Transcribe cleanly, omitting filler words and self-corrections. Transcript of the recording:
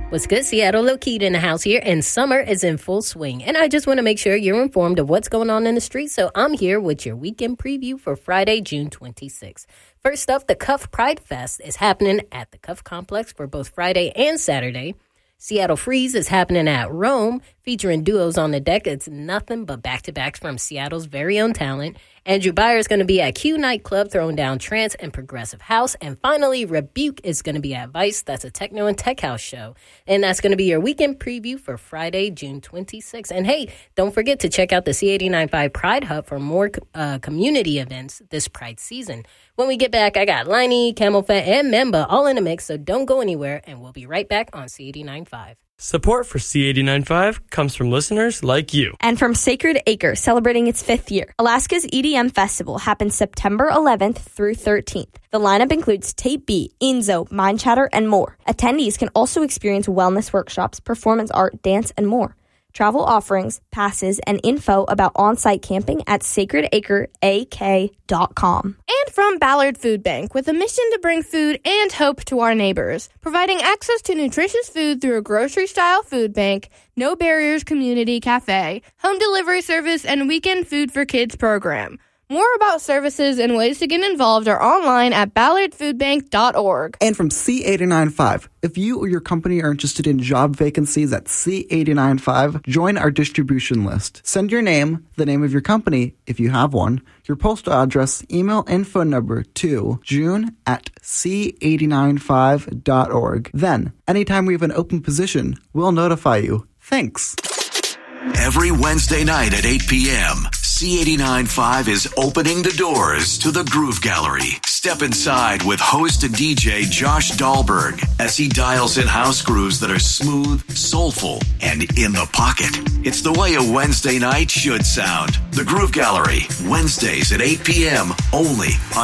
What's good, Seattle? Low-keyed in the house here, and summer is in full swing. And I just want to make sure you're informed of what's going on in the streets, so I'm here with your weekend preview for Friday, June 26th. First up, the Cuff Pride Fest is happening at the Cuff Complex for both Friday and Saturday. Seattle Freeze is happening at Rome, featuring duos on the deck. It's nothing but back-to-backs from Seattle's very own talent. Andrew Byer is going to be at Q Nightclub, throwing down trance and progressive house. And finally, Rebuke is going to be at Vice. That's a techno and tech house show. And that's going to be your weekend preview for Friday, June 26th. And hey, don't forget to check out the C89.5 Pride Hub for more community events this Pride season. When we get back, I got Liney, Camel Fat, and Memba all in the mix, so don't go anywhere, and we'll be right back on C89.5. Support for C89.5 comes from listeners like you. And from Sacred Acre, celebrating its 5th year. Alaska's EDM Festival happens September 11th through 13th. The lineup includes Tape B, Enzo, Mind Chatter, and more. Attendees can also experience wellness workshops, performance art, dance, and more. Travel offerings, passes, and info about on-site camping at sacredacreak.com. And from Ballard Food Bank, with a mission to bring food and hope to our neighbors, providing access to nutritious food through a grocery-style food bank, no barriers community cafe, home delivery service, and weekend food for kids program. More about services and ways to get involved are online at ballardfoodbank.org. And from C89.5, if you or your company are interested in job vacancies at C89.5, join our distribution list. Send your name, the name of your company, if you have one, your postal address, email, and phone number to june@c89.5.org. Then, anytime we have an open position, we'll notify you. Thanks. Every Wednesday night at 8 p.m., C89.5 is opening the doors to the Groove Gallery. Step inside with host and DJ Josh Dahlberg as he dials in house grooves that are smooth, soulful, and in the pocket. It's the way a Wednesday night should sound. The Groove Gallery, Wednesdays at 8 p.m. only on